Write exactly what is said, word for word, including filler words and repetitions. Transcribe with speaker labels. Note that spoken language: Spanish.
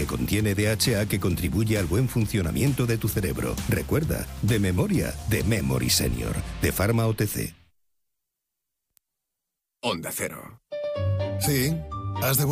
Speaker 1: que contiene D H A que contribuye al buen funcionamiento de tu cerebro. Recuerda, de memoria, de Memory Senior, de Pharma O T C.
Speaker 2: Onda Cero.
Speaker 3: Sí, has de